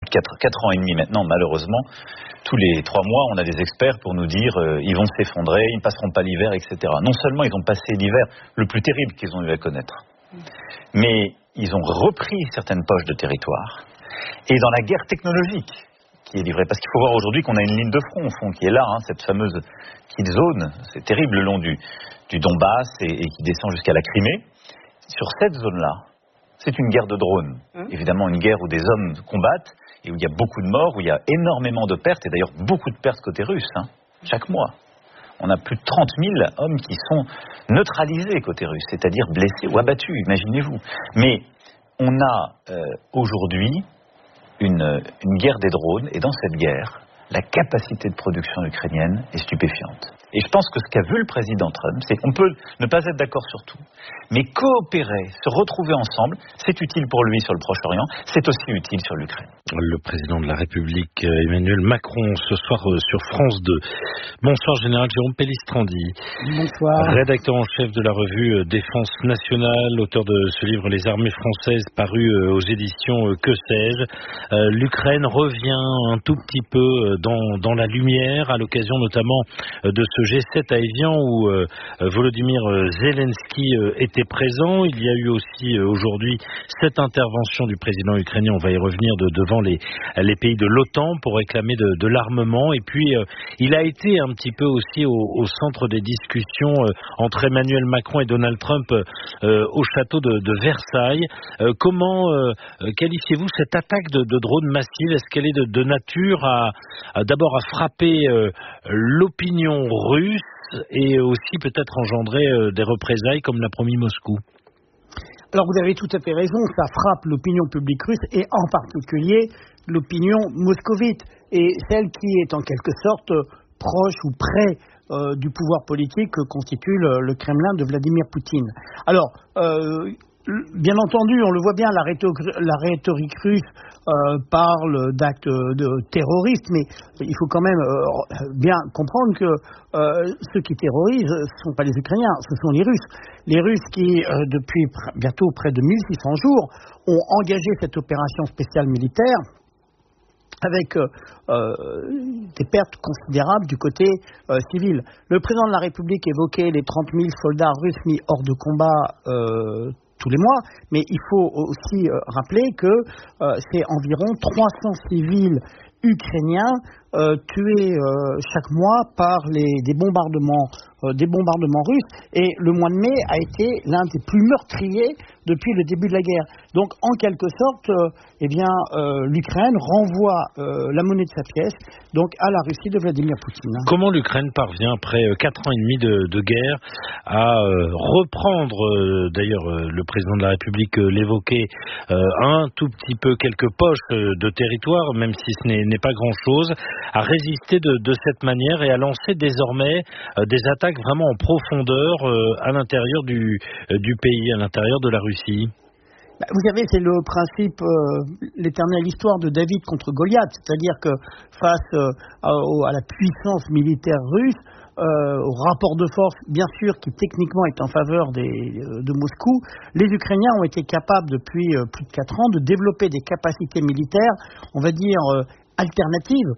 de 4 ans et demi maintenant, malheureusement, tous les 3 mois, on a des experts pour nous dire ils vont s'effondrer, ils ne passeront pas l'hiver, etc. Non seulement ils ont passé l'hiver le plus terrible qu'ils ont eu à connaître, mais ils ont repris certaines poches de territoire. Et dans la guerre technologique qui est livrée, parce qu'il faut voir aujourd'hui qu'on a une ligne de front au fond qui est là, cette fameuse kill zone, c'est terrible le long du Donbass et qui descend jusqu'à la Crimée. Sur cette zone-là, c'est une guerre de drones. Évidemment, une guerre où des hommes combattent et où il y a beaucoup de morts, où il y a énormément de pertes, et d'ailleurs beaucoup de pertes côté russe, chaque mois. On a plus de 30 000 hommes qui sont neutralisés côté russe, c'est-à-dire blessés ou abattus, imaginez-vous. Mais on a aujourd'hui une guerre des drones, et dans cette guerre, la capacité de production ukrainienne est stupéfiante. Et je pense que ce qu'a vu le président Trump, c'est qu'on peut ne pas être d'accord sur tout, mais coopérer, se retrouver ensemble, c'est utile pour lui sur le Proche-Orient, c'est aussi utile sur l'Ukraine. Le président de la République, Emmanuel Macron, ce soir sur France 2. Bonsoir, général Jérôme Pellistrandi. Bonsoir. Rédacteur en chef de la revue Défense nationale, auteur de ce livre Les armées françaises, paru aux éditions Que sais-je. L'Ukraine revient un tout petit peu dans la lumière, à l'occasion notamment de ce G7 à Évian où Volodymyr Zelensky était présent. Il y a eu aussi aujourd'hui cette intervention du président ukrainien, on va y revenir, devant les pays de l'OTAN pour réclamer de l'armement. Et puis il a été un petit peu aussi au centre des discussions entre Emmanuel Macron et Donald Trump au château de Versailles. Comment qualifiez-vous cette attaque de drones massive? Est-ce qu'elle est de nature d'abord à frapper l'opinion russe et aussi peut-être engendrer des représailles comme l'a promis Moscou? Alors vous avez tout à fait raison, ça frappe l'opinion publique russe et en particulier l'opinion moscovite et celle qui est en quelque sorte proche ou près du pouvoir politique que constitue le Kremlin de Vladimir Poutine. Alors, bien entendu, on le voit bien, la rhétorique russe parle d'actes terroristes, mais il faut quand même bien comprendre que ceux qui terrorisent ne sont pas les Ukrainiens, ce sont les Russes. Les Russes qui, depuis bientôt près de 1600 jours, ont engagé cette opération spéciale militaire avec des pertes considérables du côté civil. Le président de la République évoquait les 30 000 soldats russes mis hors de combat tous les mois, mais il faut aussi rappeler que c'est environ 300 civils ukrainiens tués chaque mois par des bombardements russes, et le mois de mai a été l'un des plus meurtriers depuis le début de la guerre. Donc en quelque sorte, l'Ukraine renvoie la monnaie de sa pièce donc à la Russie de Vladimir Poutine. Comment l'Ukraine parvient, après 4 ans et demi de guerre, à reprendre, d'ailleurs le président de la République l'évoquait, un tout petit peu, quelques poches de territoire, même si ce n'est pas grand-chose, à résister de cette manière et à lancer désormais des attaques vraiment en profondeur à l'intérieur du pays, à l'intérieur de la Russie? Vous savez, c'est le principe, l'éternelle histoire de David contre Goliath, c'est-à-dire que face à la puissance militaire russe, au rapport de force, bien sûr, qui techniquement est en faveur de Moscou, les Ukrainiens ont été capables depuis plus de 4 ans de développer des capacités militaires, on va dire, alternatives.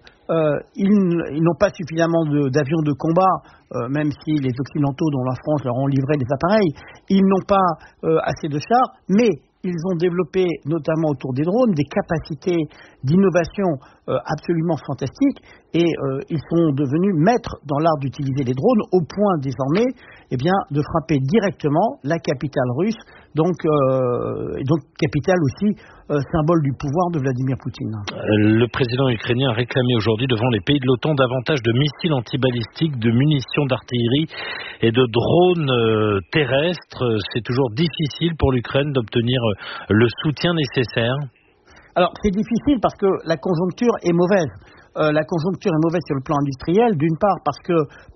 Ils n'ont pas suffisamment d'avions de combat, même si les Occidentaux, dont la France, leur ont livré des appareils. Ils n'ont pas assez de chars, mais ils ont développé, notamment autour des drones, des capacités d'innovation absolument fantastiques, et ils sont devenus maîtres dans l'art d'utiliser les drones, au point désormais de frapper directement la capitale russe, donc capitale aussi symbole du pouvoir de Vladimir Poutine. Le président ukrainien a réclamé aujourd'hui devant les pays de l'OTAN davantage de missiles antibalistiques, de munitions d'artillerie et de drones terrestres. C'est toujours difficile pour l'Ukraine d'obtenir le soutien nécessaire. Alors c'est difficile parce que la conjoncture est mauvaise. La conjoncture est mauvaise sur le plan industriel, d'une part parce que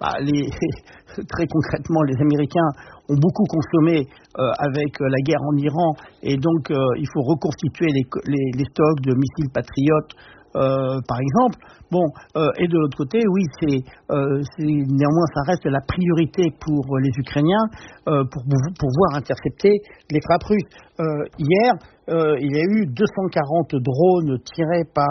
très concrètement les Américains ont beaucoup consommé avec la guerre en Iran, et donc il faut reconstituer les stocks de missiles patriotes, par exemple. Et de l'autre côté, oui, néanmoins ça reste la priorité pour les Ukrainiens pour pouvoir intercepter les frappes russes. Hier, il y a eu 240 drones tirés par